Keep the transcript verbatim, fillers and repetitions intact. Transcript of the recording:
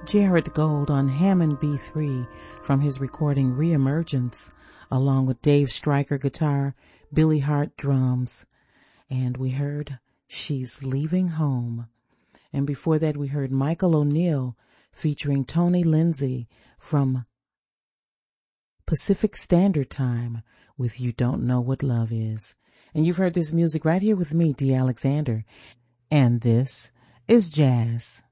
Jared Gold on Hammond B three from his recording Reemergence, along with Dave Stryker guitar, Billy Hart drums. And we heard She's Leaving Home. And before that we heard Michael O'Neill featuring Tony Lindsay from Pacific Standard Time with You Don't Know What Love Is. And you've heard this music right here with me, Dee Alexander. And this is Jazz.